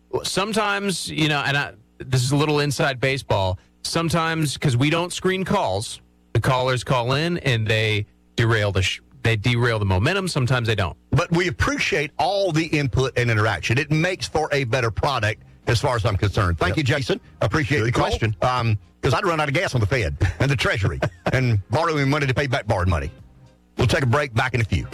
this is a little inside baseball. Sometimes, because we don't screen calls, the callers call in and they derail the momentum. Sometimes they don't. But we appreciate all the input and interaction. It makes for a better product as far as I'm concerned. Thank you, Jason. Appreciate the question. Because I'd run out of gas on the Fed and the Treasury and borrowing money to pay back borrowed money. We'll take a break. Back in a few.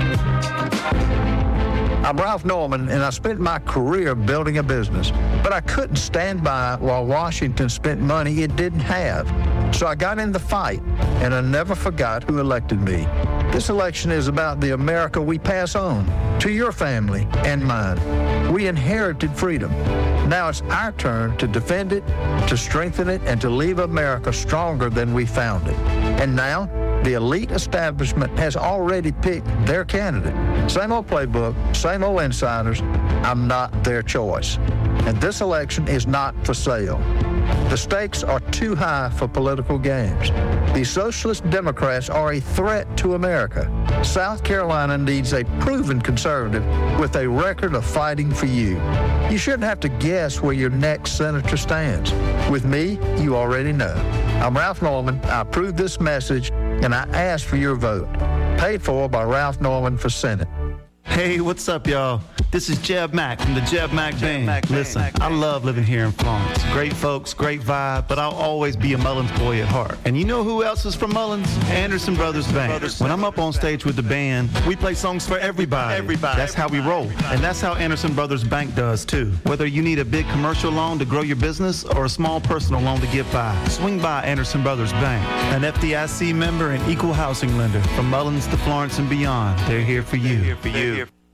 I'm Ralph Norman, and I spent my career building a business. But I couldn't stand by while Washington spent money it didn't have. So I got in the fight, and I never forgot who elected me. This election is about the America we pass on to your family and mine. We inherited freedom. Now it's our turn to defend it, to strengthen it, and to leave America stronger than we found it. And now, the elite establishment has already picked their candidate. Same old playbook, same old insiders. I'm not their choice. And this election is not for sale. The stakes are too high for political games. The socialist Democrats are a threat to America. South Carolina needs a proven conservative with a record of fighting for you. You shouldn't have to guess where your next senator stands. With me, you already know. I'm Ralph Norman. I approve this message, and I ask for your vote. Paid for by Ralph Norman for Senate. Hey, what's up, y'all? This is Jeb Mack from the Jeb Mack Band. Listen, I love living here in Florence. Great folks, great vibe, but I'll always be a Mullins boy at heart. And you know who else is from Mullins? Anderson Brothers Band. When I'm up on stage with the band, we play songs for everybody. That's how we roll. And that's how Anderson Brothers Bank does, too. Whether you need a big commercial loan to grow your business or a small personal loan to get by, swing by Anderson Brothers Bank. An FDIC member and equal housing lender. From Mullins to Florence and beyond, they're here for you.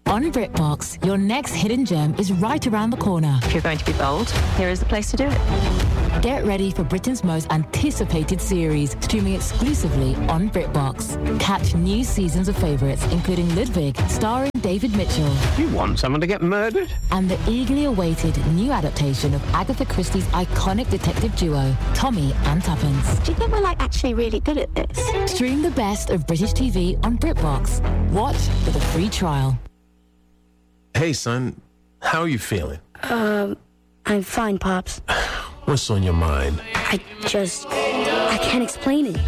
On BritBox, your next hidden gem is right around the corner. If you're going to be bold, here is the place to do it. Get ready for Britain's most anticipated series, streaming exclusively on BritBox. Catch new seasons of favourites, including Ludwig, starring David Mitchell. You want someone to get murdered? And the eagerly awaited new adaptation of Agatha Christie's iconic detective duo, Tommy and Tuppence. Do you think we're actually really good at this? Stream the best of British TV on BritBox. Watch with a free trial. Hey, son. How are you feeling? I'm fine, Pops. What's on your mind? I can't explain it.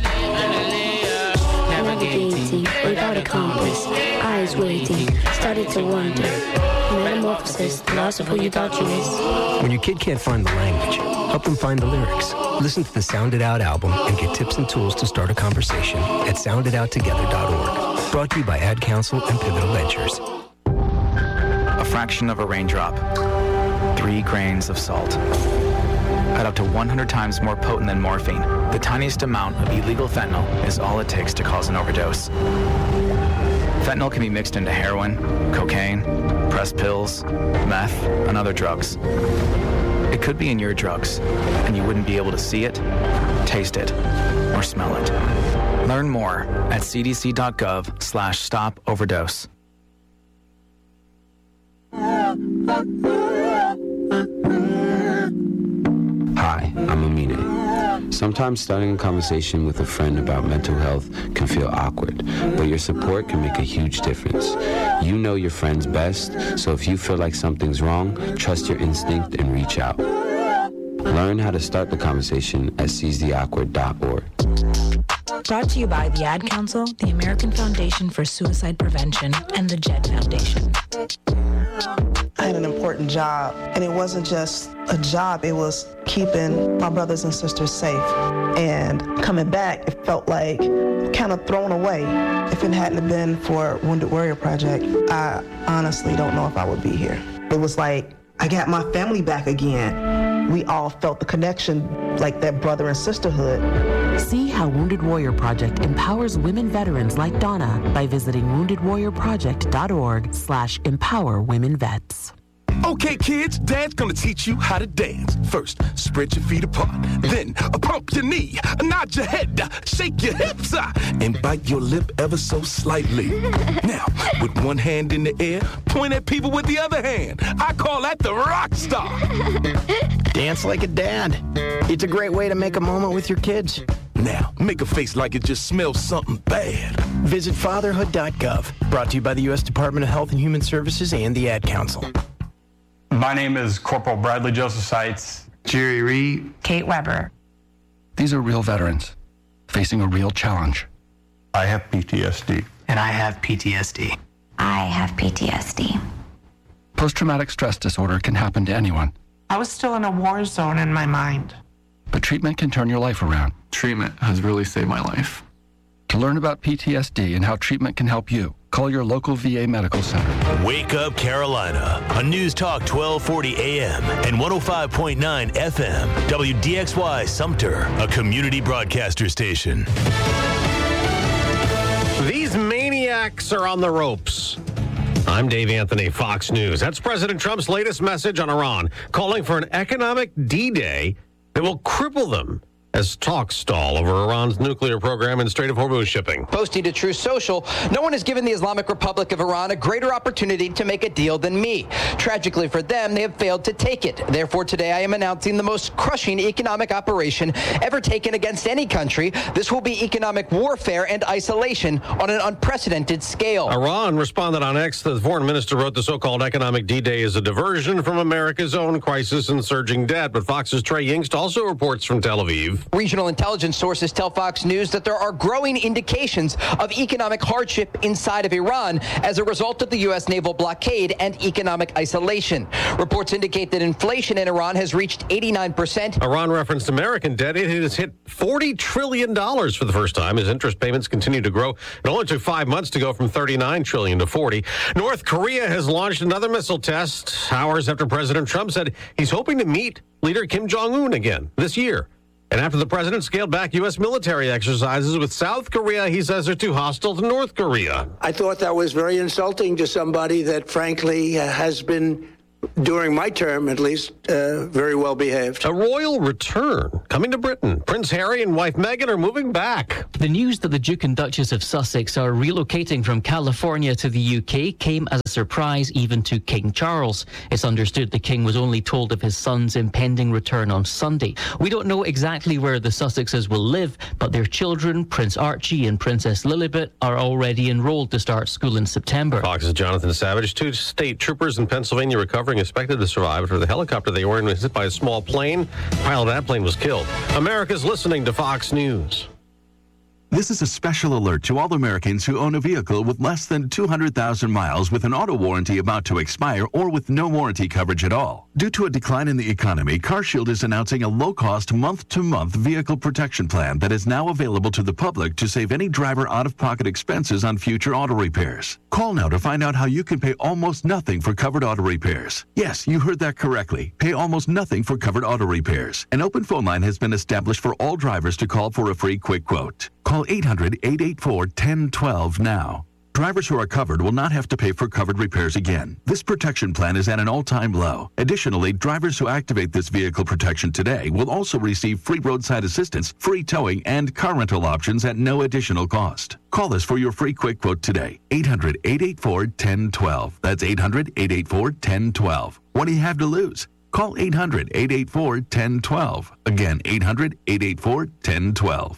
Navigating without a compass, eyes waiting, started to wonder. Metamorphosis, the loss of who you thought you was. When your kid can't find the language, help them find the lyrics. Listen to the Sound It Out album and get tips and tools to start a conversation at sounditouttogether.org. Brought to you by Ad Council and Pivotal Ventures. A fraction of a raindrop, 3 grains of salt. At up to 100 times more potent than morphine, the tiniest amount of illegal fentanyl is all it takes to cause an overdose. Fentanyl can be mixed into heroin, cocaine, pressed pills, meth, and other drugs. It could be in your drugs, and you wouldn't be able to see it, taste it, or smell it. Learn more at cdc.gov/stop overdose. Hi, I'm Amine. Sometimes starting a conversation with a friend about mental health can feel awkward, but your support can make a huge difference. You know your friends best, so if you feel like something's wrong, trust your instinct and reach out. Learn how to start the conversation at seizetheawkward.org. Brought to you by the Ad Council, the American Foundation for Suicide Prevention, and the JED Foundation. I had an important job, and it wasn't just a job, it was keeping my brothers and sisters safe. And coming back, it felt like kind of thrown away. If it hadn't been for Wounded Warrior Project, I honestly don't know if I would be here. It was like, I got my family back again. We all felt the connection, like that brother and sisterhood. See how Wounded Warrior Project empowers women veterans like Donna by visiting woundedwarriorproject.org/empowerwomenvets. Okay, kids, Dad's gonna teach you how to dance. First, spread your feet apart. Then, pump your knee, nod your head, shake your hips, and bite your lip ever so slightly. Now, with one hand in the air, point at people with the other hand. I call that the rock star. Dance like a dad. It's a great way to make a moment with your kids. Now, make a face like it just smells something bad. Visit fatherhood.gov. Brought to you by the U.S. Department of Health and Human Services and the Ad Council. My name is Corporal Bradley Joseph Seitz. Jerry Reed. Kate Weber. These are real veterans facing a real challenge. I have PTSD. And I have PTSD. I have PTSD. Post-traumatic stress disorder can happen to anyone. I was still in a war zone in my mind. But treatment can turn your life around. Treatment has really saved my life. To learn about PTSD and how treatment can help you, call your local VA medical center. Wake Up Carolina on News Talk 1240 AM and 105.9 FM. WDXY Sumter, a community broadcaster station. These maniacs are on the ropes. I'm Dave Anthony, Fox News. That's President Trump's latest message on Iran, calling for an economic D-Day that will cripple them as talks stall over Iran's nuclear program and Strait of Hormuz shipping. Posting to Truth Social, no one has given the Islamic Republic of Iran a greater opportunity to make a deal than me. Tragically for them, they have failed to take it. Therefore, today I am announcing the most crushing economic operation ever taken against any country. This will be economic warfare and isolation on an unprecedented scale. Iran responded on X. The foreign minister wrote the so-called economic D-Day is a diversion from America's own crisis and surging debt. But Fox's Trey Yingst also reports from Tel Aviv. Regional intelligence sources tell Fox News that there are growing indications of economic hardship inside of Iran as a result of the U.S. naval blockade and economic isolation. Reports indicate that inflation in Iran has reached 89%. Iran referenced American debt. It has hit $40 trillion for the first time as interest payments continue to grow. It only took 5 months to go from $39 trillion to $40. North Korea has launched another missile test hours after President Trump said he's hoping to meet leader Kim Jong-un again this year. And after the president scaled back U.S. military exercises with South Korea, he says they're too hostile to North Korea. I thought that was very insulting to somebody that, frankly, has been, during my term at least, very well behaved. A royal return coming to Britain. Prince Harry and wife Meghan are moving back. The news that the Duke and Duchess of Sussex are relocating from California to the UK came as a surprise even to King Charles. It's understood the King was only told of his son's impending return on Sunday. We don't know exactly where the Sussexes will live, but their children, Prince Archie and Princess Lilibet, are already enrolled to start school in September. Fox's Jonathan Savage. 2 state troopers in Pennsylvania recovering expected to survive after the helicopter they were in was hit by a small plane. The pilot of that plane was killed. America's listening to Fox News. This is a special alert to all Americans who own a vehicle with less than 200,000 miles with an auto warranty about to expire or with no warranty coverage at all. Due to a decline in the economy, CarShield is announcing a low-cost month-to-month vehicle protection plan that is now available to the public to save any driver out-of-pocket expenses on future auto repairs. Call now to find out how you can pay almost nothing for covered auto repairs. Yes, you heard that correctly. Pay almost nothing for covered auto repairs. An open phone line has been established for all drivers to call for a free quick quote. Call 800-884-1012 now. Drivers who are covered will not have to pay for covered repairs again. This protection plan is at an all-time low. Additionally, drivers who activate this vehicle protection today will also receive free roadside assistance, free towing, and car rental options at no additional cost. Call us for your free quick quote today. 800-884-1012. That's 800-884-1012. What do you have to lose? Call 800-884-1012. Again, 800-884-1012.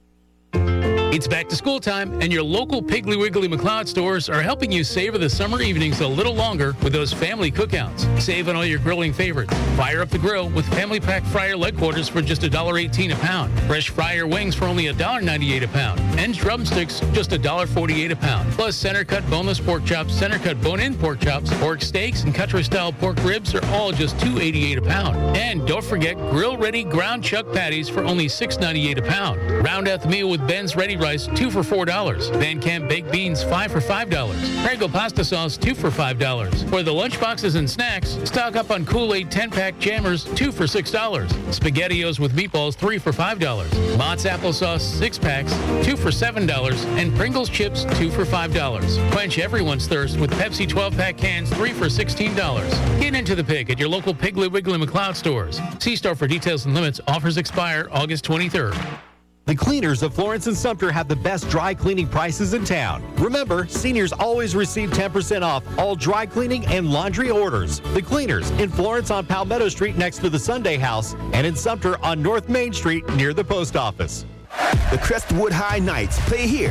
It's back to school time, and your local Piggly Wiggly McLeod stores are helping you savor the summer evenings a little longer with those family cookouts. Save on all your grilling favorites. Fire up the grill with family pack fryer leg quarters for just $1.18 a pound. Fresh fryer wings for only $1.98 a pound. And drumsticks just $1.48 a pound. Plus center cut boneless pork chops, center cut bone-in pork chops, pork steaks, and country-style pork ribs are all just $2.88 a pound. And don't forget grill-ready ground chuck patties for only $6.98 a pound. Round out the meal with Ben's Ready Rice, 2 for $4. Van Camp baked beans, 5 for $5. Prego pasta sauce, 2 for $5. For the lunchboxes and snacks, stock up on Kool-Aid 10-pack jammers, 2 for $6. SpaghettiOs with meatballs, 3 for $5. Mott's applesauce, 6 packs, 2 for $7. And Pringles chips, 2 for $5. Quench everyone's thirst with Pepsi 12-pack cans, 3 for $16. Get into the pig at your local Piggly Wiggly McLeod stores. See store for details and limits. Offers expire August 23rd. The cleaners of Florence and Sumter have the best dry cleaning prices in town. Remember, seniors always receive 10% off all dry cleaning and laundry orders. The cleaners in Florence on Palmetto Street next to the Sunday House and in Sumter on North Main Street near the post office. The Crestwood High Knights play here.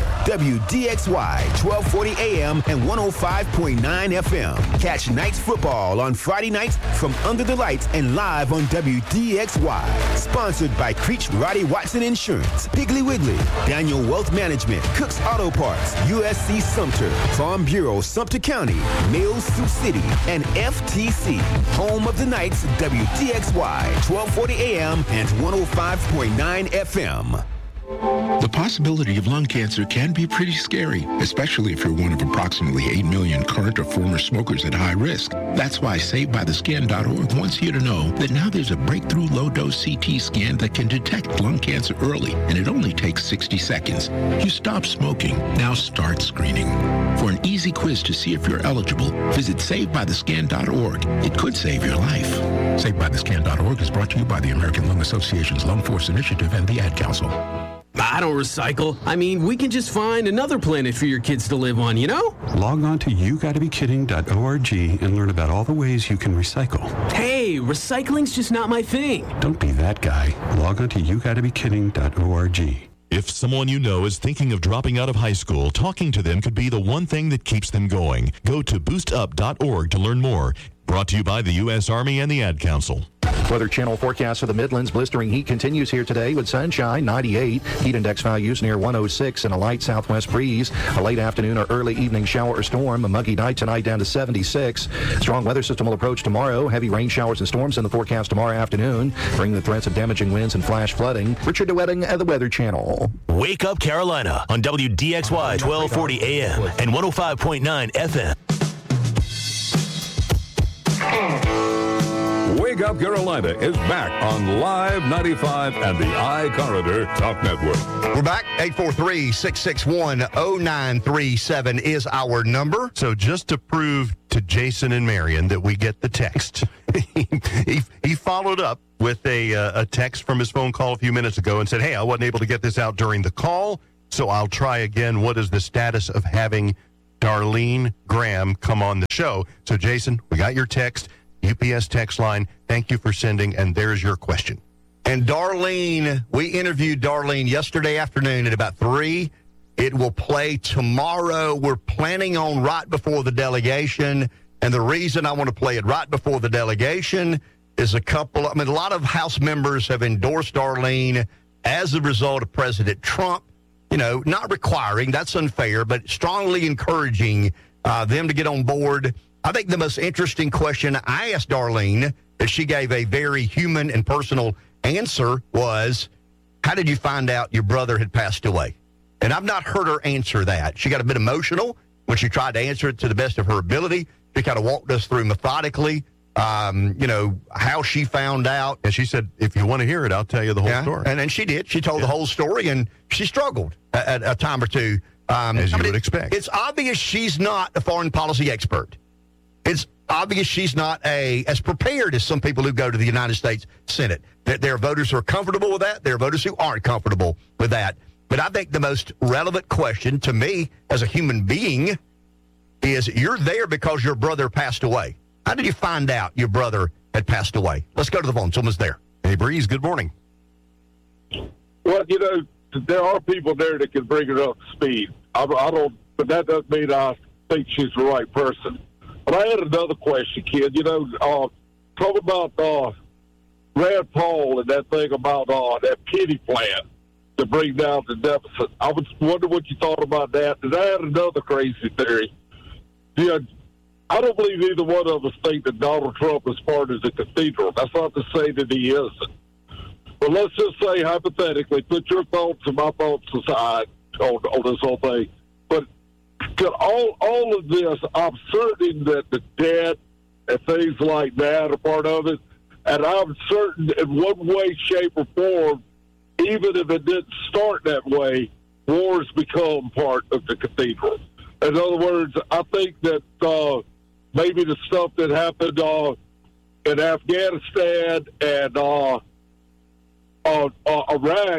WDXY, 1240 AM and 105.9 FM. Catch Knights football on Friday nights from Under the Lights and live on WDXY. Sponsored by Creech Roddy Watson Insurance, Piggly Wiggly, Daniel Wealth Management, Cook's Auto Parts, USC Sumter, Farm Bureau Sumter County, Mills Sioux City, and FTC. Home of the Knights, WDXY, 1240 AM and 105.9 FM. The possibility of lung cancer can be pretty scary, especially if you're one of approximately 8 million current or former smokers at high risk. That's why SaveByTheScan.org wants you to know that now there's a breakthrough low-dose CT scan that can detect lung cancer early, and it only takes 60 seconds. You stop smoking, now start screening. For an easy quiz to see if you're eligible, visit SaveByTheScan.org. It could save your life. SaveByTheScan.org is brought to you by the American Lung Association's Lung Force Initiative and the Ad Council. I don't recycle. I mean, we can just find another planet for your kids to live on, you know? Log on to YouGottaBeKidding.org and learn about all the ways you can recycle. Hey, recycling's just not my thing. Don't be that guy. Log on to YouGottaBeKidding.org. If someone you know is thinking of dropping out of high school, talking to them could be the one thing that keeps them going. Go to boostup.org to learn more. Brought to you by the U.S. Army and the Ad Council. Weather Channel forecast for the Midlands. Blistering heat continues here today with sunshine, 98. Heat index values near 106 and a light southwest breeze. A late afternoon or early evening shower or storm. A muggy night tonight down to 76. Strong weather system will approach tomorrow. Heavy rain showers and storms in the forecast tomorrow afternoon, bringing the threats of damaging winds and flash flooding. Richard DeWetting at the Weather Channel. Wake Up Carolina on WDXY 1240 AM and 105.9 FM. Wake Wake Up Carolina is back on Live 95 and the iCorridor Talk Network. We're back. 843-661-0937 is our number. So just to prove to Jason and Marion that we get the text, he followed up with a text from his phone call a few minutes ago and said, hey, I wasn't able to get this out during the call, so I'll try again. What is the status of having Darlene Graham come on the show? So, Jason, we got your text, UPS text line. Thank you for sending, and there's your question. And Darlene, we interviewed Darlene yesterday afternoon at about 3. It will play tomorrow. We're planning on right before the delegation, and the reason I want to play it right before the delegation is a lot of House members have endorsed Darlene as a result of President Trump. Not requiring, that's unfair, but strongly encouraging them to get on board. I think the most interesting question I asked Darlene, that she gave a very human and personal answer, was, how did you find out your brother had passed away? And I've not heard her answer that. She got a bit emotional when she tried to answer it to the best of her ability. She kind of walked us through methodically, how she found out. And she said, if you want to hear it, I'll tell you the whole story. And then she did. She told the whole story, and she struggled at a time or two. As you would expect. It's obvious she's not a foreign policy expert. It's obvious she's not as prepared as some people who go to the United States Senate. There are voters who are comfortable with that. There are voters who aren't comfortable with that. But I think the most relevant question to me as a human being is, you're there because your brother passed away. How did you find out your brother had passed away? Let's go to the phone. Someone's there. Hey, Breeze, good morning. Well, there are people there that can bring it up to speed. I don't, but that doesn't mean I think she's the right person. But I had another question, kid. Talk about Rand Paul and that thing about that pity plan to bring down the deficit. I was wondering what you thought about that. And I had another crazy theory. I don't believe either one of us think that Donald Trump is part of the cathedral. That's not to say that he isn't. But let's just say, hypothetically, put your thoughts and my thoughts aside on this whole thing. But all of this, I'm certain that the debt and things like that are part of it. And I'm certain in one way, shape, or form, even if it didn't start that way, wars become part of the cathedral. In other words, I think that maybe the stuff that happened in Afghanistan and Iraq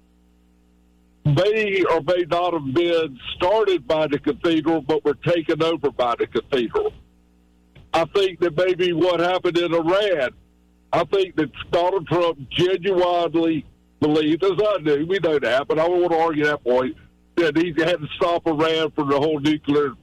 may or may not have been started by the cathedral, but were taken over by the cathedral. I think that maybe what happened in Iran, I think that Donald Trump genuinely believed, as I do, we know that, but I don't want to argue that point, that he had to stop Iran from the whole nuclear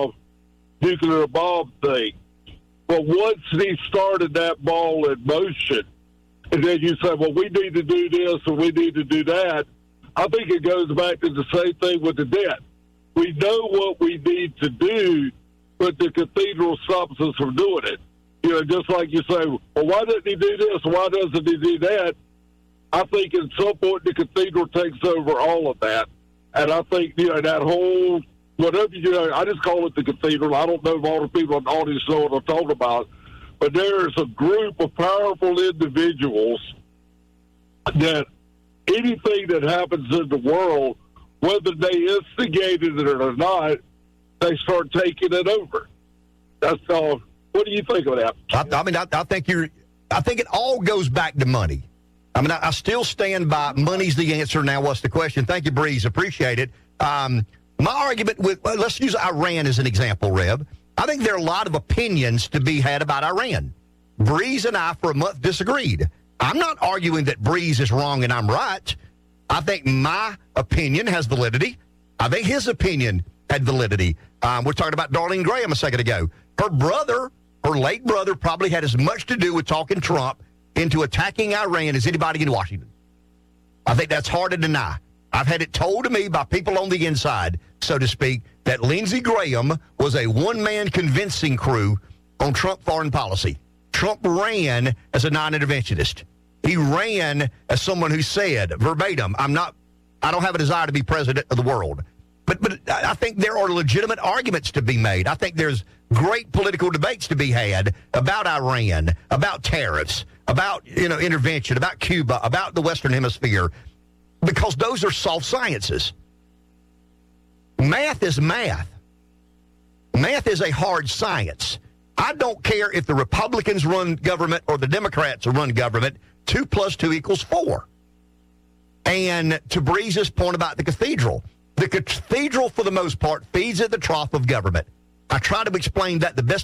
bomb thing. But once he started that ball in motion, and then you say, well, we need to do this and we need to do that, I think it goes back to the same thing with the debt. We know what we need to do, but the cathedral stops us from doing it. Just like you say, well, why didn't he do this? Why doesn't he do that? I think at some point the cathedral takes over all of that. And I think, that whole, whatever, I just call it the cathedral. I don't know if all the people in the audience know what I'm talking about. But there's a group of powerful individuals that anything that happens in the world, whether they instigated it or not, they start taking it over. That's all. What do you think of that? I think it all goes back to money. I still stand by money's the answer. Now, what's the question? Thank you, Breeze. Appreciate it. My argument let's use Iran as an example, Reb. I think there are a lot of opinions to be had about Iran. Breeze and I, for a month, disagreed. I'm not arguing that Breeze is wrong and I'm right. I think my opinion has validity. I think his opinion had validity. We're talking about Darlene Graham a second ago. Her late brother, probably had as much to do with talking Trump into attacking Iran as anybody in Washington. I think that's hard to deny. I've had it told to me by people on the inside, so to speak, that Lindsey Graham was a one-man convincing crew on Trump foreign policy. Trump ran as a non-interventionist. He ran as someone who said, verbatim, I don't have a desire to be president of the world. But I think there are legitimate arguments to be made. I think there's great political debates to be had about Iran, about tariffs, about intervention, about Cuba, about the Western Hemisphere, because those are soft sciences. Math is math. Math is a hard science. I don't care if the Republicans run government or the Democrats run government. 2 + 2 = 4. And to Breeze's point about the cathedral, the cathedral, for the most part, feeds at the trough of government. I try to explain that the best